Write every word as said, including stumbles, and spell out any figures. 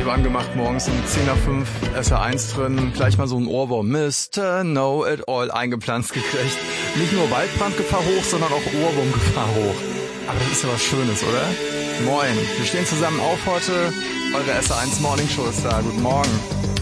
Radio angemacht, morgens um zehn nach fünf, S R eins drin, gleich mal so ein Ohrwurm. Mister Know-it-all eingepflanzt gekriegt. Nicht nur Waldbrandgefahr hoch, sondern auch Ohrwurmgefahr hoch. Aber das ist ja was Schönes, oder? Moin, wir stehen zusammen auf heute. Eure S R eins Morning Show ist da. Guten Morgen.